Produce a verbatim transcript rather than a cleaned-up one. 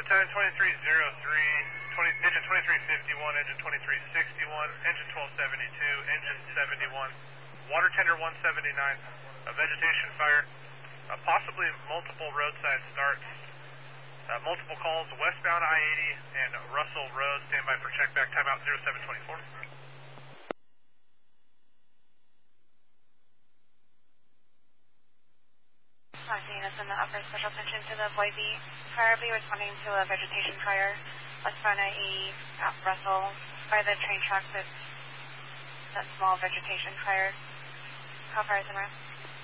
Time twenty-three oh three, twenty, engine twenty-three fifty-one, engine twenty-three sixty-one, engine twelve seventy-two, engine seventy-one, water tender one seventy-nine, a vegetation fire, uh, possibly multiple roadside starts, uh, multiple calls westbound I eighty and Russell Road. Stand by for check back. Timeout zero seven twenty-four. Units in the upper special attention to the Boise fire. Be responding to a vegetation fire westbound I eighty at Russell by the train tracks. It's that small vegetation fire. How far is it around?